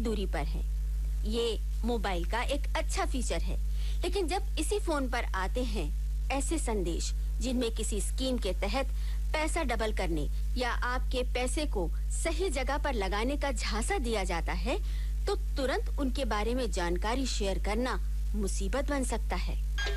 दूरी पर हैं। ये मोबाइल का एक अच्छा फीचर है, लेकिन जब इसी फोन पर आते हैं ऐसे संदेश जिनमें किसी स्कीम के तहत पैसा डबल करने या आपके पैसे को सही जगह पर लगाने का झांसा दिया जाता है, तो तुरंत उनके बारे में जानकारी शेयर करना मुसीबत बन सकता है।